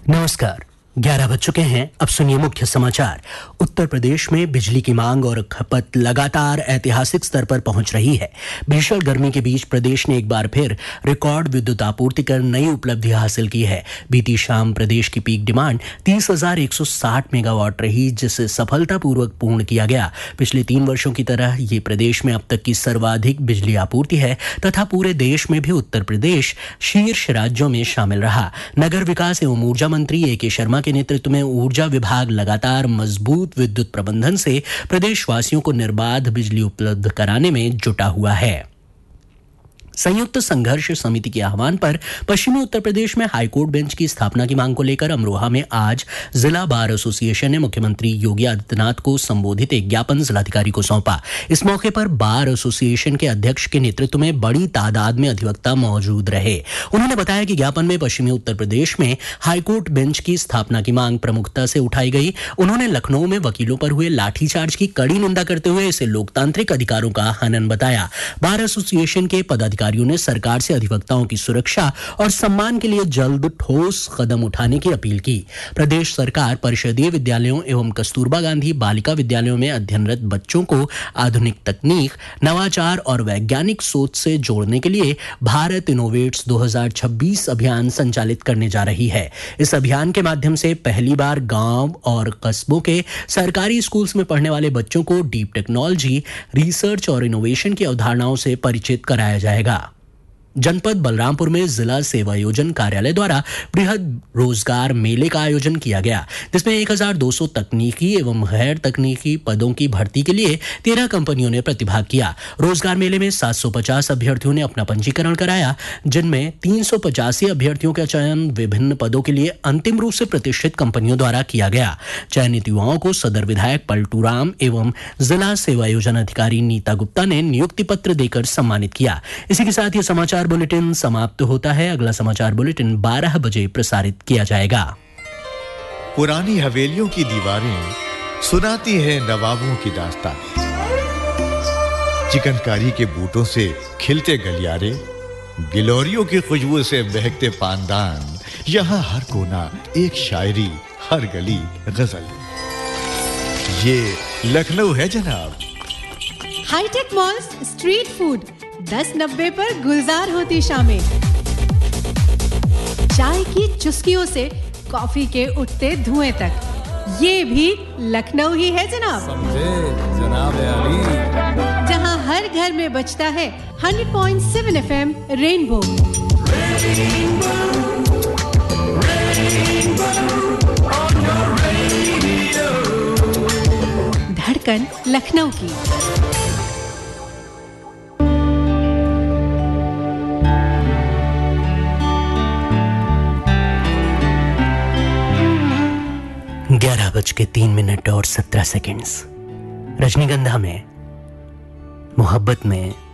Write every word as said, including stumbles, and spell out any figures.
नमस्कार। ग्यारह बज चुके हैं। अब सुनिए मुख्य समाचार। उत्तर प्रदेश में बिजली की मांग और खपत लगातार ऐतिहासिक स्तर पर पहुंच रही है। भीषण गर्मी के बीच प्रदेश ने एक बार फिर रिकॉर्ड विद्युत आपूर्ति कर नई उपलब्धि हासिल की है। बीती शाम प्रदेश की पीक डिमांड तीस हजार एक सौ साठ मेगावाट रही, जिसे सफलतापूर्वक पूर्ण किया गया। पिछले तीन वर्षों की तरह ये प्रदेश में अब तक की सर्वाधिक बिजली आपूर्ति है तथा पूरे देश में भी उत्तर प्रदेश शीर्ष राज्यों में शामिल रहा। नगर विकास एवं ऊर्जा मंत्री ए के शर्मा के नेतृत्व में ऊर्जा विभाग लगातार मजबूत विद्युत प्रबंधन से प्रदेशवासियों को निर्बाध बिजली उपलब्ध कराने में जुटा हुआ है। संयुक्त संघर्ष समिति के आह्वान पर पश्चिमी उत्तर प्रदेश में हाईकोर्ट बेंच की स्थापना की मांग को लेकर अमरोहा में आज जिला बार एसोसिएशन ने मुख्यमंत्री योगी आदित्यनाथ को संबोधित एक ज्ञापन जिलाधिकारी को सौंपा। इस मौके पर बार एसोसिएशन के अध्यक्ष के नेतृत्व में बड़ी तादाद में अधिवक्ता मौजूद रहे। उन्होंने बताया कि ज्ञापन में पश्चिमी उत्तर प्रदेश में हाईकोर्ट बेंच की स्थापना की मांग प्रमुखता से उठाई गई। उन्होंने लखनऊ में वकीलों पर हुए लाठीचार्ज की कड़ी निंदा करते हुए इसे लोकतांत्रिक अधिकारों का हनन बताया। बार एसोसिएशन के पदाधिकारी ने सरकार से अधिवक्ताओं की सुरक्षा और सम्मान के लिए जल्द ठोस कदम उठाने की अपील की। प्रदेश सरकार परिषदीय विद्यालयों एवं कस्तूरबा गांधी बालिका विद्यालयों में अध्ययनरत बच्चों को आधुनिक तकनीक, नवाचार और वैज्ञानिक सोच से जोड़ने के लिए भारत इनोवेट्स दो हज़ार छब्बीस अभियान संचालित करने जा रही है। इस अभियान के माध्यम से पहली बार गांव और कस्बों के सरकारी स्कूल्स में पढ़ने वाले बच्चों को डीप टेक्नोलॉजी, रिसर्च और इनोवेशन की अवधारणाओं से परिचित कराया जाएगा। जनपद बलरामपुर में जिला सेवा योजन कार्यालय द्वारा बृहद रोजगार मेले का आयोजन किया गया, जिसमें एक हज़ार दो सौ तकनीकी एवं गैर तकनीकी पदों की भर्ती के लिए तेरह कंपनियों ने प्रतिभाग किया। रोजगार मेले में सात सौ पचास अभ्यर्थियों ने अपना पंजीकरण कराया, जिनमें तीन सौ पचासी अभ्यर्थियों का चयन विभिन्न पदों के लिए अंतिम रूप से प्रतिष्ठित कंपनियों द्वारा किया गया। चयनित युवाओं को सदर विधायक पलटू राम एवं जिला सेवा योजना अधिकारी नीता गुप्ता ने नियुक्ति पत्र देकर सम्मानित किया। इसी के साथ ये समाचार बुलेटिन समाप्त होता है। अगला समाचार बुलेटिन बारह बजे प्रसारित किया जाएगा। पुरानी हवेलियों की दीवारें सुनाती है नवाबों की दास्तान। चिकनकारी के बूटों से खिलते गलियारे, गिलोरियों की खुशबू से बहकते पानदान, यहाँ हर कोना एक शायरी, हर गली गजल। ये लखनऊ है जनाब। हाईटेक मॉल्स स्ट्रीट फूड दस नब्बे पर गुलजार होती शामें। चाय की चुस्कियों से कॉफी के उठते धुएं तक, ये भी लखनऊ ही है जनाब। समझे जनाब अली। जहां हर घर में बजता है सौ पॉइंट सात एफएम रेनबो। धड़कन लखनऊ की। ग्यारह बज के तीन मिनट और सत्रह सेकंड्स। रजनीगंधा में मोहब्बत में